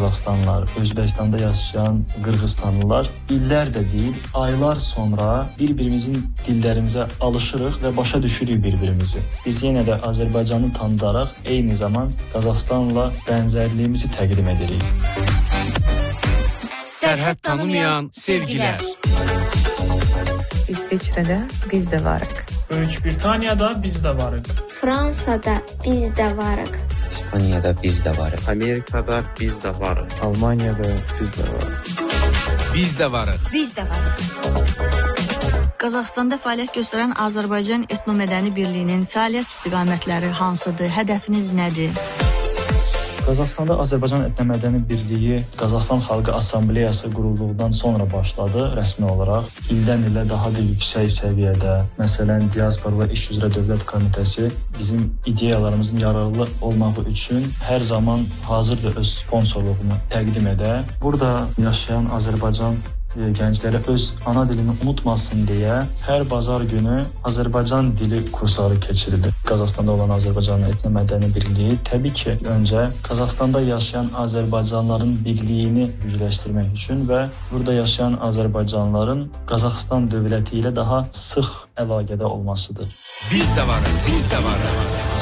Qazaxstanlılar, Özbəkistanda yaşayan Qırğızstanlılar illər də deyil, aylar sonra bir-birimizin dillərimizə alışırıq və başa düşürük bir-birimizi. Biz yenə də Azərbaycanı tanıdaraq eyni zaman Qazaxstanla bənzərliyimizi təqdim edirik. Sərhəd tanımayan sevgilər. İsviçrədə biz də varıq. Böyük Britaniyada biz də varıq. Fransada biz də varıq. İspaniyada biz də varıq. Amerikada biz də varıq. Almaniyada biz də varıq. Biz də varıq. Biz də varıq. Qazaxstanda fəaliyyət göstərən Azərbaycan Etnomədəni Birliyinin fəaliyyət istiqamətləri hansıdır? Hədəfiniz nədir? Qazaxstanda Azərbaycan Etnomədəni Birliyi Qazaxstan Xalqı Assambleyası qurulduqdan sonra başladı rəsmi olaraq. İldən-ilə daha da yüksək səviyyədə, məsələn, Diaspora və İş üzrə Dövlət Komitəsi bizim ideyalarımızın yararlı olmağı üçün hər zaman hazırdır öz sponsorluğunu təqdim edə. Burada yaşayan Azərbaycan gəncləri öz ana dilini unutmasın deyə hər bazar günü Azərbaycan dili kursları keçirilir. Qazaxstanda olan Azərbaycan Etnomədəni Birliyi təbii ki, öncə Qazaxstanda yaşayan Azərbaycanlıların birliyini gücləşdirmək üçün və burada yaşayan Azərbaycanlıların Qazaxstan dövləti ilə daha sıx əlaqədə olmasıdır. Biz də varıq, biz də varıq.